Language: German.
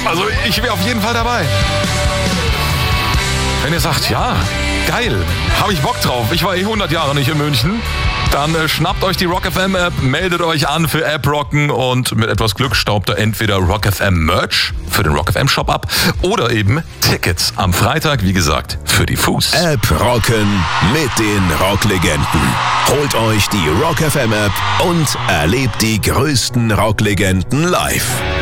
Also ich wäre auf jeden Fall dabei. Wenn ihr sagt, ja, geil, habe ich Bock drauf, ich war 100 Jahre nicht in München, dann schnappt euch die Rock FM App, meldet euch an für App Rocken und mit etwas Glück staubt ihr entweder Rock FM Merch für den Rock FM Shop ab oder eben Tickets am Freitag, wie gesagt, für die Fuß. App Rocken mit den Rocklegenden. Holt euch die Rock FM App und erlebt die größten Rocklegenden live.